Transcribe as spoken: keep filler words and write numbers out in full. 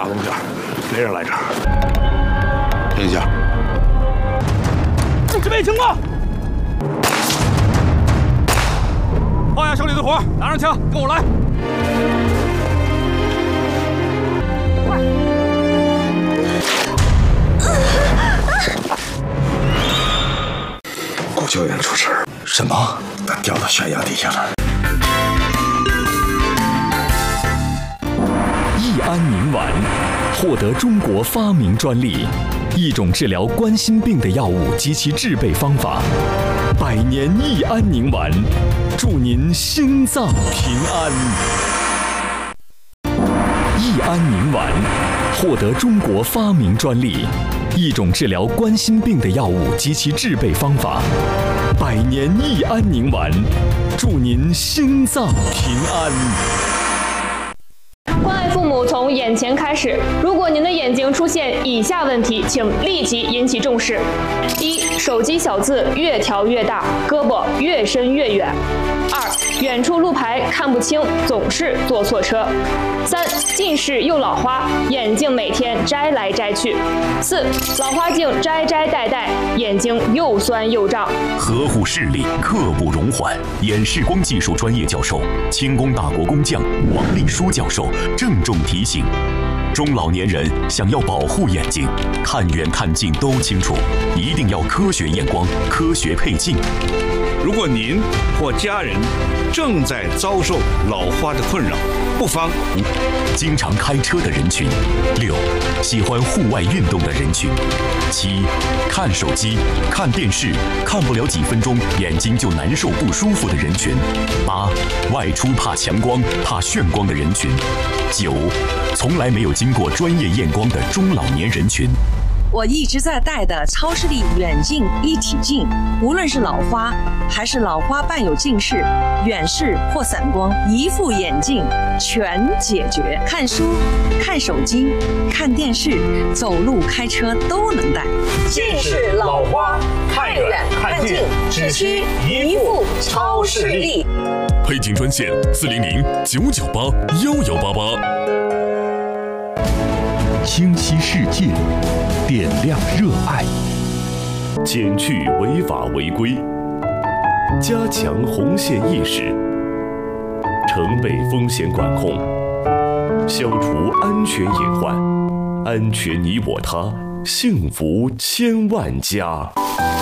东西，没人来这儿。 停一下！ 这边情况。放下手里的活，拿上枪，跟我来。快！ 顾教员出事儿。什么？他掉到悬崖底下了。 益安宁丸获得中国发明专利，一种治疗冠心病的药物及其制备方法。百年益安宁丸，祝您心脏平安。益安宁丸获得中国发明专利，一种治疗冠心病的药物及其制备方法。百年益安宁丸，祝您心脏平安。 关爱父母从眼前开始。如果您的眼睛出现以下问题，请立即引起重视：一、手机小字越调越大，胳膊越伸越远；二、远处路牌看不清，总是坐错车；三、近视又老花，眼镜每天摘来摘去；四、老花镜摘摘戴戴，眼睛又酸又胀。 呵护视力，刻不容缓。眼视光技术专业教授、清宫大国工匠王立书教授郑重提醒：中老年人想要保护眼睛，看远看近都清楚，一定要科学验光、科学配镜。 如果您或家人正在遭受老花的困扰，不妨经常开车的人群；六、喜欢户外运动的人群；七、看手机、看电视看不了几分钟眼睛就难受不舒服的人群；八、外出怕强光、怕眩光的人群；九、从来没有经过专业验光的中老年人群。 我一直在戴的超视力远近一体镜，无论是老花还是老花伴有近视、远视或散光，一副眼镜全解决。看书、看手机、看电视、走路、开车都能戴。 近视、老花，看远看近，只需一副超视力。 配镜专线：四零零九九八幺幺八八。 清晰世界，点亮热爱， 减去违法违规，加强红线意识，城北风险管控，消除安全隐患，安全你我他，幸福千万家。